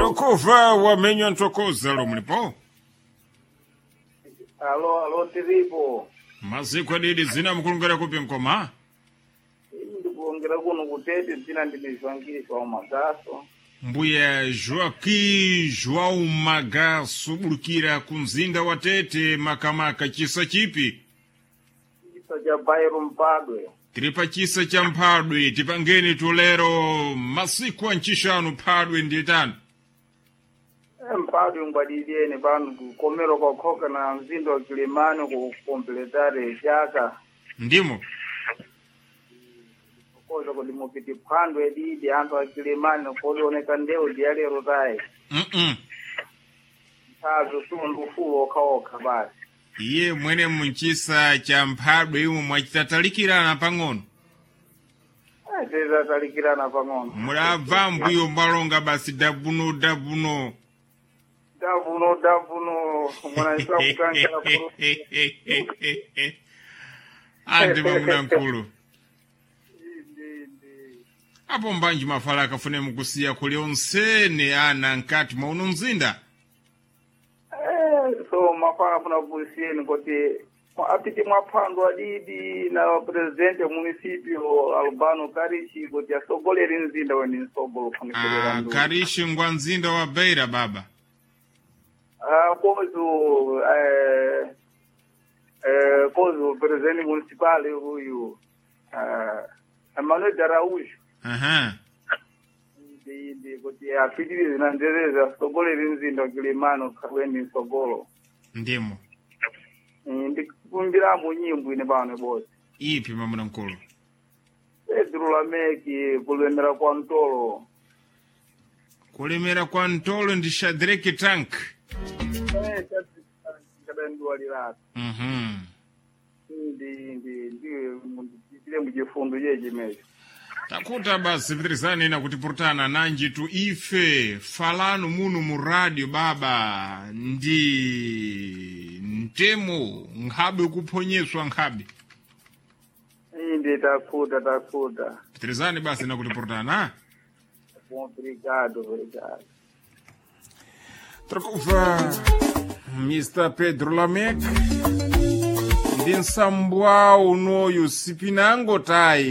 Trokova wamenywa ntokoza lo mlipo. Alo tiripo. Masiku adidi zina mkulungera kupi nkoma. Ndikuongera kuno kutete zina ndimezvangiriswa umagaso. Mbuya João Magaso bulukira kunzinda wa Tete makamaka chisa chipi. Chisa cha Bairo Mpadwe. Tiripa chisa cha Mpadwe tipangeni tulero masiku anchishanu Mpadwe nditani. Mpadwe ngwadidiyeni pano kukomero kokhoka na mzindo wa Kilimani kukompletare chaka. Ndimo. Koza kodi mupiti phando edidi anthu wa Kilimani kodi oneka ndeu diyalero tayi. Tazo sundu fulo okhaokha basi. Iye mwene munchisa cha Mpadwe imu mwachitatalikirana pang'ono. Tezatalikirana pang'ono. Mulava mbuyo mbalonga basi dabuno. Davuno mwana isa kukankala kuru. Andi mamuna nkulu. Apo mbanji mafala akafune mkusia kuli onsene ana nkati mauno mzinda. So mafala kuna busiyeni koti apiti mwapando adidi na presidente municipio Albano Karishi koti asogoleri nzinda weni nsogolo kunikulera ndu. Karishi ngwa nzinda wa Beira baba. Kozo presidente municipale huyu Emmanuel Daraújo. Ndi kuti apitirize na ndereza sogoleri nzinda wa Kilimani kweni sogolo. Ndimo. Ndikumbiramo nyimbo ine bana bose. Ipi mamuna nkulu? Pedro Lameki kulemera kwa Ntolo. Kulemera kwa Ntolo ndi Shadraki Tank. Ndi mujifundu yeji mejo. Takuta basi vitirizani na kutipurtana nanji tu ife falanu munu mu radio baba ndi ntemo nkhabe kuponyeswa nkhabe. Ndi takuta. Vitirizani basi na kutipurtana. Obrigado. Trokuva Mr. Pedro Lamek ndi nsambwa unoyu sipinango tai.